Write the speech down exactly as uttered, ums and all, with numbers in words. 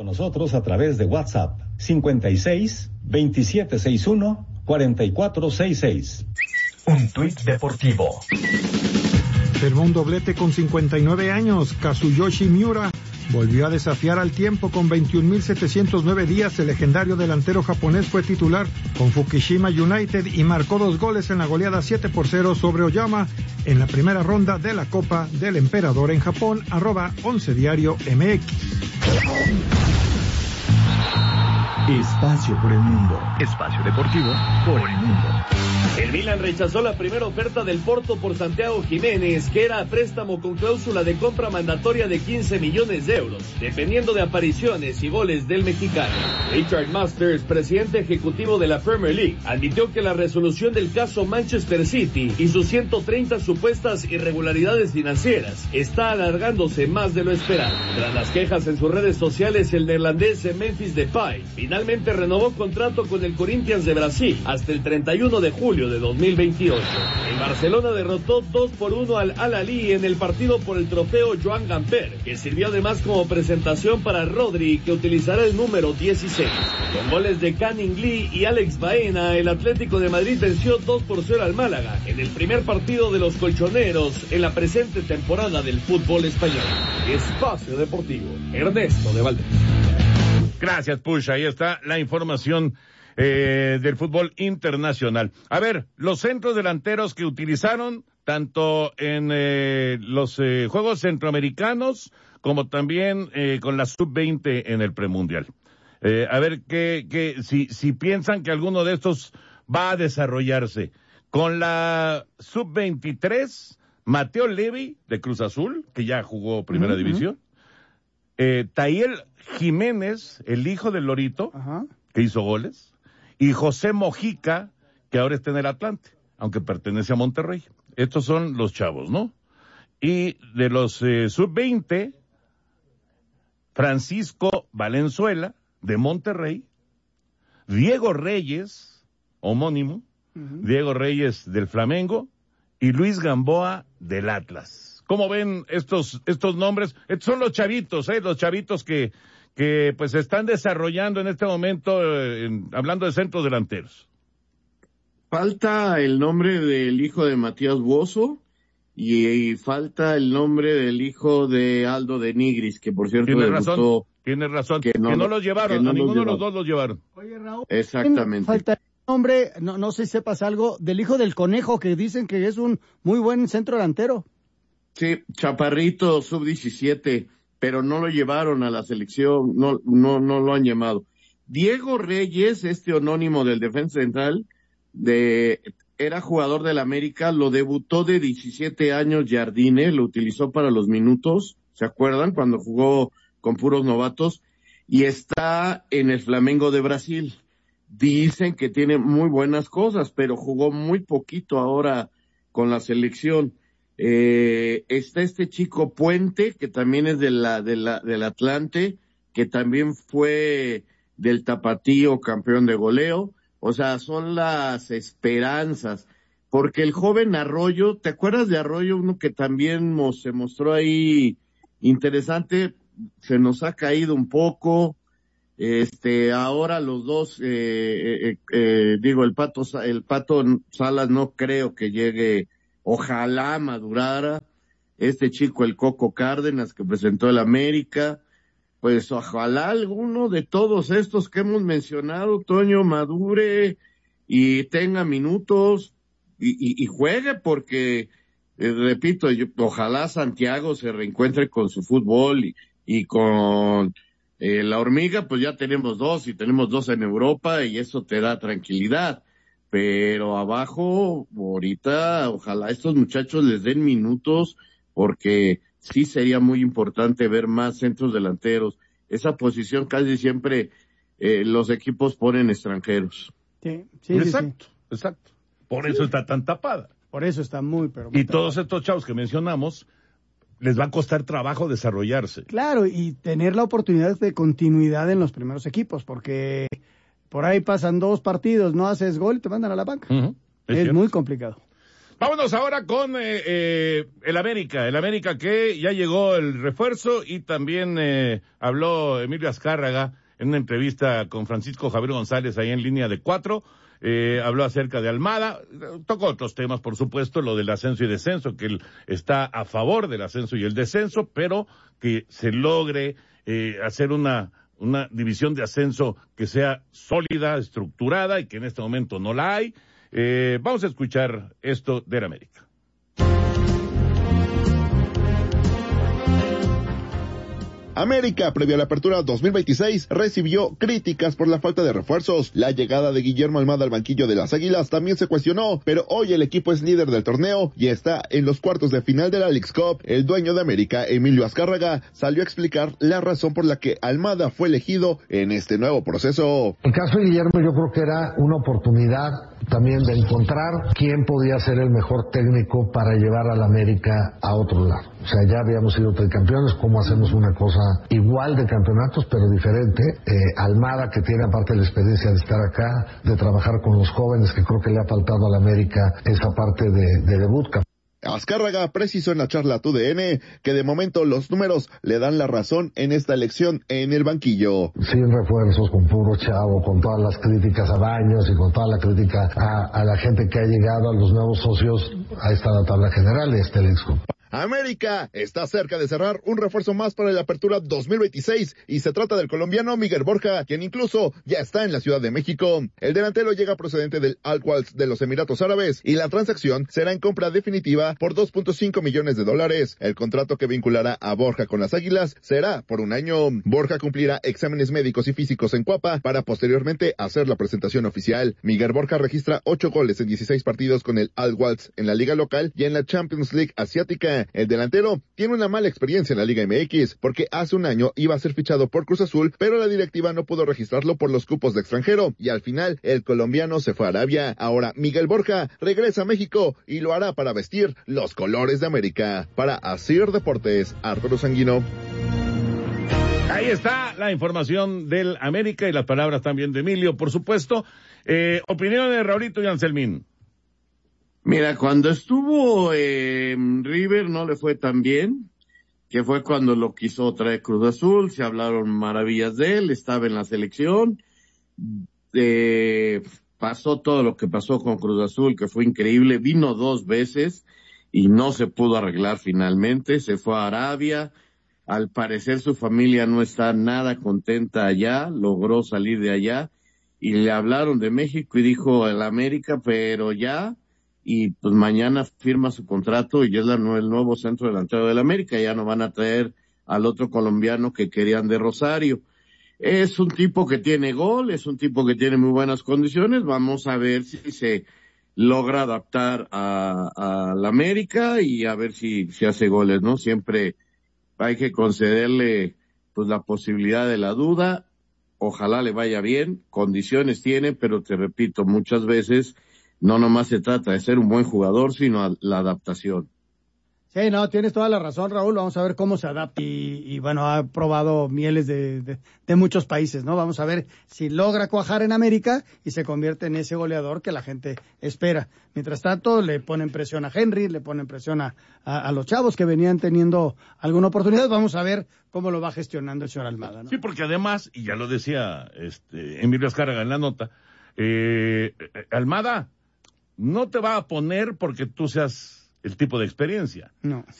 con nosotros a través de WhatsApp cincuenta y seis, veintisiete sesenta y uno, cuarenta y cuatro sesenta y seis. Un tuit deportivo. Firmó un doblete con cincuenta y nueve años. Kazuyoshi Miura volvió a desafiar al tiempo con veintiún mil setecientos nueve días. El legendario delantero japonés fue titular con Fukushima United y marcó dos goles en la goleada siete por cero sobre Oyama en la primera ronda de la Copa del Emperador en Japón. Arroba once Diario M X. Espacio por el mundo. Espacio deportivo por el mundo. El Milan rechazó la primera oferta del Porto por Santiago Jiménez, que era a préstamo con cláusula de compra mandatoria de quince millones de euros, dependiendo de apariciones y goles del mexicano. Richard Masters, presidente ejecutivo de la Premier League, admitió que la resolución del caso Manchester City y sus ciento treinta supuestas irregularidades financieras está alargándose más de lo esperado. Tras las quejas en sus redes sociales, el neerlandés Memphis Depay finalmente renovó contrato con el Corinthians de Brasil hasta el treinta y uno de julio de dos mil veintiocho. El Barcelona derrotó dos por uno al Al-Ahly en el partido por el trofeo Joan Gamper, que sirvió además como presentación para Rodri, que utilizará el número dieciséis. Con goles de Canning Lee y Alex Baena, el Atlético de Madrid venció dos por cero al Málaga en el primer partido de los colchoneros en la presente temporada del fútbol español. Espacio Deportivo, Ernesto de Valdés. Gracias, Push. Ahí está la información eh, del fútbol internacional. A ver, los centros delanteros que utilizaron tanto en eh, los eh, Juegos Centroamericanos como también eh, con la sub veinte en el premundial. Eh, a ver que, que si, si piensan que alguno de estos va a desarrollarse. Con la sub veintitrés, Mateo Levy de Cruz Azul, que ya jugó Primera uh-huh. División. Eh, Tayel Jiménez, el hijo del Lorito, uh-huh. que hizo goles. Y José Mojica, que ahora está en el Atlante, aunque pertenece a Monterrey. Estos son los chavos, ¿no? Y de los eh, sub veinte, Francisco Valenzuela, de Monterrey, Diego Reyes, homónimo, uh-huh. Diego Reyes del Flamengo, y Luis Gamboa del Atlas. ¿Cómo ven estos estos nombres? Estos son los chavitos, ¿eh? Los chavitos que, que pues se están desarrollando en este momento, eh, en, hablando de centros delanteros. Falta el nombre del hijo de Matías Bozo y, y falta el nombre del hijo de Aldo de Nigris, que por cierto Tienes debutó. razón, tienes razón, que no, que no los llevaron, no a ninguno de los dos los llevaron. Oye, Raúl, exactamente. Falta el nombre, no, no sé si sepas algo, del hijo del Conejo, que dicen que es un muy buen centro delantero. Sí, Chaparrito, sub diecisiete, pero no lo llevaron a la selección, no, no, no lo han llamado. Diego Reyes, este anónimo del defensa central, de, era jugador del América, lo debutó de diecisiete años Jardine, lo utilizó para los minutos, ¿se acuerdan? Cuando jugó con puros novatos, y está en el Flamengo de Brasil. Dicen que tiene muy buenas cosas, pero jugó muy poquito ahora con la selección. Eh, está este chico Puente, que también es de la, de la, del Atlante, que también fue del Tapatío campeón de goleo. O sea, son las esperanzas, porque el joven Arroyo, ¿te acuerdas de Arroyo? Uno que también nos, se mostró ahí interesante, se nos ha caído un poco. Este, ahora los dos, eh, eh, eh, digo, el Pato, el Pato Salas no creo que llegue. Ojalá madurara. Este chico, el Coco Cárdenas, que presentó el América, pues ojalá alguno de todos estos que hemos mencionado, Toño, madure y tenga minutos y, y, y juegue, porque, eh, repito, yo, ojalá Santiago se reencuentre con su fútbol y, y con eh, la Hormiga, pues ya tenemos dos y tenemos dos en Europa y eso te da tranquilidad. Pero abajo, ahorita, ojalá estos muchachos les den minutos, porque sí sería muy importante ver más centros delanteros. Esa posición casi siempre eh, los equipos ponen extranjeros. Sí, sí, exacto, sí, sí. exacto. Por sí. eso está tan tapada. Por eso está muy, pero muy Y tapada. Todos estos chavos que mencionamos, les va a costar trabajo desarrollarse. Claro, y tener la oportunidad de continuidad en los primeros equipos, porque por ahí pasan dos partidos, no haces gol y te mandan a la banca. Uh-huh. Es, es muy complicado. Vámonos ahora con eh, eh, el América, el América que ya llegó el refuerzo y también eh, habló Emilio Azcárraga en una entrevista con Francisco Javier González ahí en Línea de Cuatro. Eh, habló acerca de Almada, tocó otros temas, por supuesto, lo del ascenso y descenso, que él está a favor del ascenso y el descenso, pero que se logre eh, hacer una, una división de ascenso que sea sólida, estructurada, y que en este momento no la hay. Eh, vamos a escuchar esto de América. América, previo a la apertura dos mil veintiséis, recibió críticas por la falta de refuerzos. La llegada de Guillermo Almada al banquillo de las Águilas también se cuestionó, pero hoy el equipo es líder del torneo y está en los cuartos de final de la Leagues Cup. El dueño de América, Emilio Azcárraga, salió a explicar la razón por la que Almada fue elegido en este nuevo proceso. El caso de Guillermo yo creo que era una oportunidad también de encontrar quién podía ser el mejor técnico para llevar a la América a otro lado. O sea, ya habíamos sido tricampeones, ¿cómo hacemos una cosa igual de campeonatos, pero diferente? Eh, Almada, que tiene aparte la experiencia de estar acá, de trabajar con los jóvenes, que creo que le ha faltado a la América esa parte de, de debut. Azcárraga precisó en la charla a T U D N que de momento los números le dan la razón en esta elección en el banquillo. Sin refuerzos, con puro chavo, con todas las críticas a Baños y con toda la crítica a, a la gente que ha llegado, a los nuevos socios, ahí está la tabla general de este Leagues Cup. América está cerca de cerrar un refuerzo más para la apertura dos mil veintiséis y se trata del colombiano Miguel Borja, quien incluso ya está en la Ciudad de México. El delantero llega procedente del Al-Quds de los Emiratos Árabes y la transacción será en compra definitiva por dos punto cinco millones de dólares. El contrato que vinculará a Borja con las Águilas será por un año. Borja cumplirá exámenes médicos y físicos en Cuapa para posteriormente hacer la presentación oficial. Miguel Borja registra ocho goles en dieciséis partidos con el Al-Quds en la liga local y en la Champions League asiática. El delantero tiene una mala experiencia en la Liga M X porque hace un año iba a ser fichado por Cruz Azul, pero la directiva no pudo registrarlo por los cupos de extranjero y al final el colombiano se fue a Arabia. Ahora Miguel Borja regresa a México y lo hará para vestir los colores de América. Para Asir Deportes, Arturo Sanguino. Ahí está la información del América y las palabras también de Emilio, por supuesto. Eh, opiniones de Raulito y Anselmín. Mira, cuando estuvo eh, River no le fue tan bien, que fue cuando lo quiso traer Cruz Azul, se hablaron maravillas de él, estaba en la selección, eh, pasó todo lo que pasó con Cruz Azul, que fue increíble, vino dos veces y no se pudo arreglar finalmente, se fue a Arabia, al parecer su familia no está nada contenta allá, logró salir de allá y le hablaron de México y dijo el América, pero ya... y pues mañana firma su contrato y ya es la, el nuevo centro delantero del América, ya no van a traer al otro colombiano que querían de Rosario. Es un tipo que tiene gol, es un tipo que tiene muy buenas condiciones, vamos a ver si se logra adaptar a, a la América y a ver si, si hace goles, ¿no? Siempre hay que concederle pues la posibilidad de la duda, ojalá le vaya bien, condiciones tiene, pero te repito, muchas veces no nomás se trata de ser un buen jugador, sino la adaptación. Sí, no, tienes toda la razón, Raúl. Vamos a ver cómo se adapta. Y, y bueno, ha probado mieles de, de, de muchos países, ¿no? Vamos a ver si logra cuajar en América y se convierte en ese goleador que la gente espera. Mientras tanto, le ponen presión a Henry, le ponen presión a, a, a los chavos que venían teniendo alguna oportunidad. Vamos a ver cómo lo va gestionando el señor Almada, ¿no? Sí, porque además, y ya lo decía este Emilio Azcárraga en la nota, eh, Almada no te va a poner porque tú seas el tipo de experiencia, no,